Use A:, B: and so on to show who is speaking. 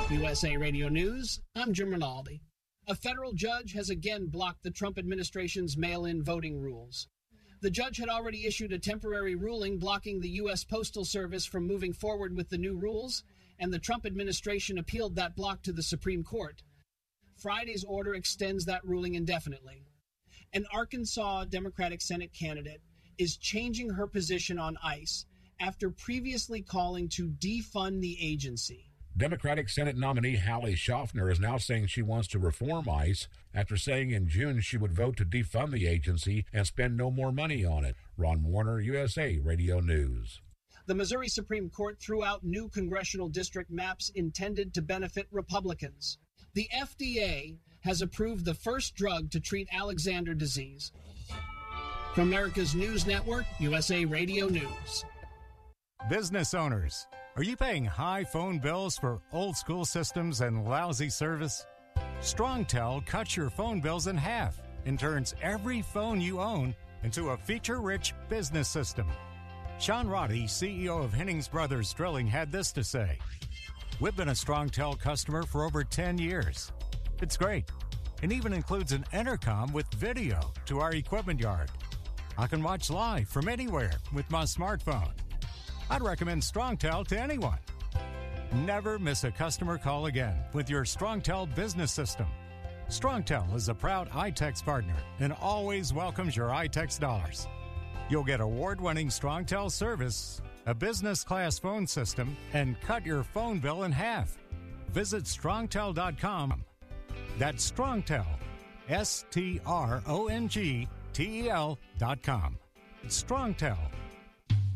A: USA Radio News, I'm Jim Rinaldi. A federal judge has again blocked the Trump administration's mail-in voting rules. The judge had already issued a temporary ruling blocking the U.S. Postal Service from moving forward with the new rules, and the Trump administration appealed that block to the Supreme Court. Friday's order extends that ruling indefinitely. An Arkansas Democratic Senate candidate is changing her position on ICE after previously calling to defund the agency.
B: Democratic Senate nominee Hallie Schaffner is now saying she wants to reform ICE after saying in June she would vote to defund the agency and spend no more money on it. Ron Warner, USA Radio News.
A: The Missouri Supreme Court threw out new congressional district maps intended to benefit Republicans. The FDA has approved the first drug to treat Alexander disease. From America's News Network, USA Radio News.
C: Business owners, are you paying high phone bills for old-school systems and lousy service? StrongTel cuts your phone bills in half and turns every phone you own into a feature-rich business system. Sean Roddy, CEO of Hennings Brothers Drilling, had this to say. We've been a StrongTel customer for over 10 years. It's great, and even includes an intercom with video to our equipment yard. I can watch live from anywhere with my smartphone. I'd recommend StrongTel to anyone. Never miss a customer call again with your StrongTel business system. StrongTel is a proud iTex partner and always welcomes your iTex dollars. You'll get award-winning StrongTel service, a business-class phone system, and cut your phone bill in half. Visit StrongTel.com. That's StrongTel, StrongTel.com. It's StrongTel.